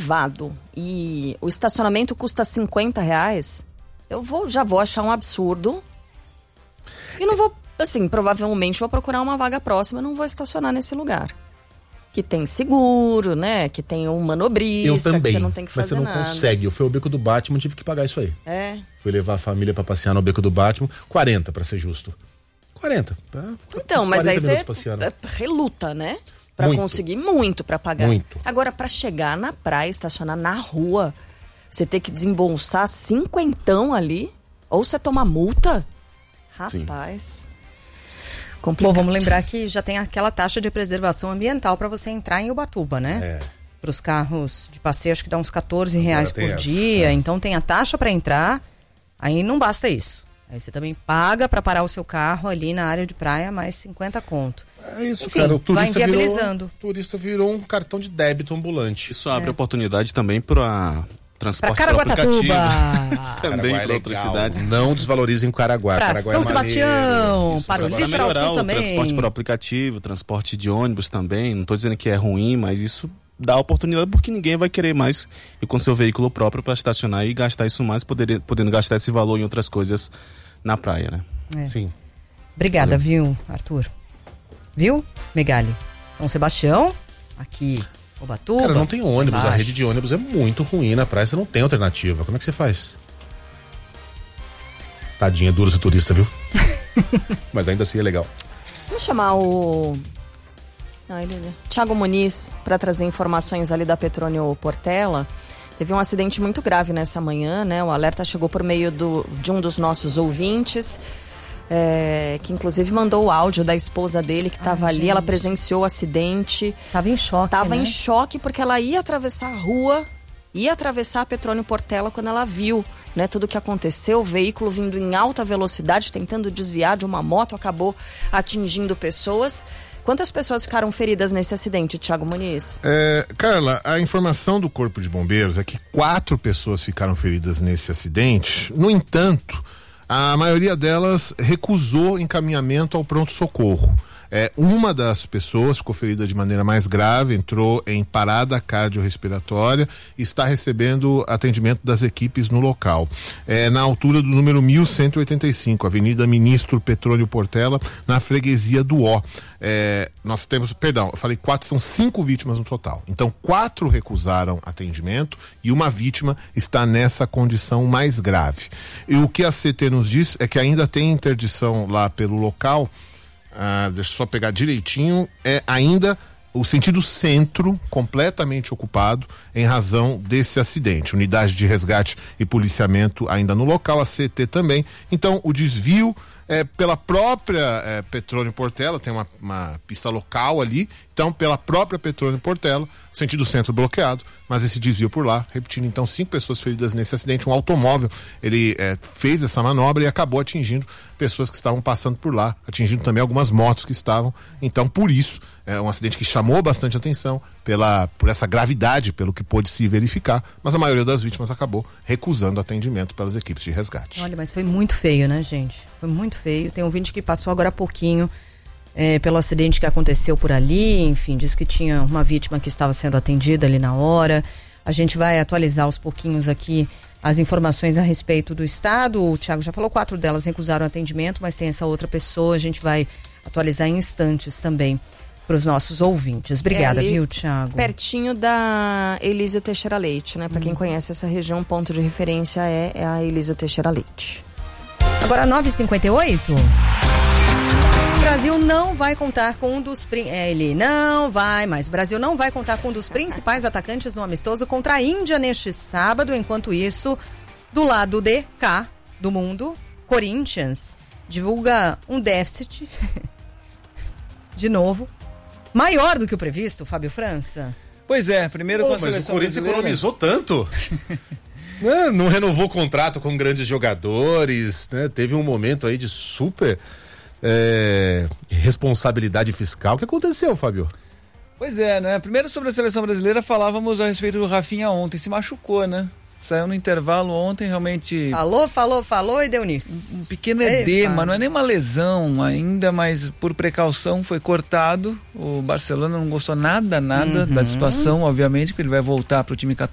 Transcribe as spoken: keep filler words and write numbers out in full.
privado e o estacionamento custa cinquenta reais, eu vou, já vou achar um absurdo e não vou, assim, provavelmente vou procurar uma vaga próxima, não vou estacionar nesse lugar. Que tem seguro, né? Que tem um manobrista, eu também, que você não tem que fazer nada. Mas você não nada. consegue. Eu fui ao Beco do Batman, tive que pagar isso aí. É. Fui levar a família pra passear no Beco do Batman, quarenta pra ser justo. quarenta. Pra, então, mas aí você né? reluta, né? Pra muito. conseguir muito pra pagar. Muito. Agora, pra chegar na praia, estacionar na rua, você ter que desembolsar cinquentão ali, ou você toma multa, rapaz... Sim. Complicado. Bom, vamos lembrar que já tem aquela taxa de preservação ambiental para você entrar em Ubatuba, né? É. Para os carros de passeio, acho que dá uns quatorze reais por essa, dia. é. Então tem a taxa para entrar, aí não basta isso. Aí você também paga para parar o seu carro ali na área de praia, mais cinquenta conto. É isso, Enfim, cara. O turista vai inviabilizando. Virou, o turista virou um cartão de débito ambulante. Isso abre é. oportunidade também para... transporte pra Caraguatatuba também é para outras cidades. Não desvalorizem Caraguá. Pra Caraguá São é Sebastião, Isso, para o Para litoral melhorar sul o também. transporte por aplicativo, transporte de ônibus também. Não estou dizendo que é ruim, mas isso dá oportunidade porque ninguém vai querer mais ir com seu veículo próprio para estacionar e gastar isso mais, poder, podendo gastar esse valor em outras coisas na praia, né? É. Sim. Obrigada, viu, Arthur? Viu, Megali? São Sebastião, aqui... Ubatuba, cara, não tem ônibus, embaixo. A rede de ônibus é muito ruim na praia, você não tem alternativa. Como é que você faz? Tadinha, duro ser turista, viu? Mas ainda assim é legal. Vamos chamar o... Não, ele... Thiago Muniz para trazer informações ali da Petrônio Portela. Teve um acidente muito grave nessa manhã, né? O alerta chegou por meio do, de um dos nossos ouvintes. É, que inclusive mandou o áudio da esposa dele que estava ali, gente. Ela presenciou o acidente. Tava em choque, Tava né? em choque porque ela ia atravessar a rua, ia atravessar a Petrônio Portela quando ela viu, né, tudo o que aconteceu. O veículo vindo em alta velocidade, tentando desviar de uma moto, acabou atingindo pessoas. Quantas pessoas ficaram feridas nesse acidente, Thiago Muniz? É, Carla, a informação do Corpo de Bombeiros é que quatro pessoas ficaram feridas nesse acidente. No entanto, a maioria delas recusou encaminhamento ao pronto-socorro. É, uma das pessoas ficou ferida de maneira mais grave, entrou em parada cardiorrespiratória e está recebendo atendimento das equipes no local. É, na altura do número mil cento e oitenta e cinco, Avenida Ministro Petrônio Portela, na freguesia do Ó. É, nós temos, perdão, eu falei quatro, são cinco vítimas no total. Então, quatro recusaram atendimento e uma vítima está nessa condição mais grave. E o que a C T nos diz é que ainda tem interdição lá pelo local. Ah, deixa eu só pegar direitinho, é ainda o sentido centro completamente ocupado em razão desse acidente. Unidade de resgate e policiamento ainda no local, a C T também. Então, o desvio é pela própria é, Petrônio Portela, tem uma, uma pista local ali, então pela própria Petrônio Portela, sentido centro bloqueado, mas esse desvio por lá, repetindo, então cinco pessoas feridas nesse acidente. Um automóvel, ele é, fez essa manobra e acabou atingindo pessoas que estavam passando por lá, atingindo também algumas motos que estavam, então por isso é um acidente que chamou bastante atenção pela, por essa gravidade, pelo que pôde se verificar, mas a maioria das vítimas acabou recusando atendimento pelas equipes de resgate. Olha, mas foi muito feio, né, gente? Foi muito feio. Tem um ouvinte que passou agora há pouquinho é, pelo acidente que aconteceu por ali, enfim, disse que tinha uma vítima que estava sendo atendida ali na hora. A gente vai atualizar aos pouquinhos aqui as informações a respeito do estado. O Thiago já falou, quatro delas recusaram atendimento, mas tem essa outra pessoa, a gente vai atualizar em instantes também para os nossos ouvintes. Obrigada, é ali, viu, Thiago? Pertinho da Elísio Teixeira Leite, né? Para quem conhece essa região, o ponto de referência é, é a Elísio Teixeira Leite. Agora, nove e cinquenta e oito. O Brasil não vai contar com um dos... É, ele não vai, mas o Brasil não vai contar com um dos principais atacantes no amistoso contra a Índia neste sábado. Enquanto isso, do lado de cá do mundo, Corinthians divulga um déficit, de novo, maior do que o previsto, Fábio França. Pois é, primeiro Pô, com a mas seleção o Corinthians brasileira. economizou tanto. não, não renovou contrato com grandes jogadores, né? Teve um momento aí de super é, responsabilidade fiscal. O que aconteceu, Fábio? Pois é, né? Primeiro sobre a seleção brasileira, falávamos a respeito do Rafinha ontem, se machucou, né? Saiu no intervalo ontem, realmente... Falou, falou, falou e deu nisso. Um, um pequeno edema, Epa. Não é nem uma lesão ainda, mas por precaução foi cortado. O Barcelona não gostou nada, nada uhum. da situação, obviamente, porque ele vai voltar para o time